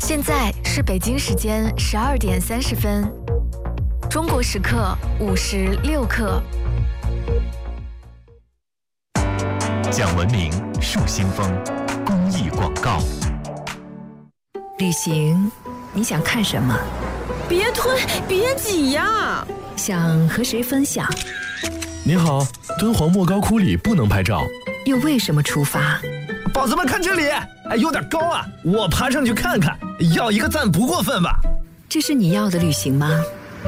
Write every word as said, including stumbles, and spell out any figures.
现在是北京时间十二点三十分，中国时刻五时六刻。 讲文明树新风公益广告。 旅行，你想看什么？ 别推，别挤呀！ 想和谁分享？ 你好，敦煌莫高窟里不能拍照。 又为什么出发？ 宝子们看这里，哎，有点高啊，我爬上去看看，要一个赞不过分吧？ 这是你要的旅行吗？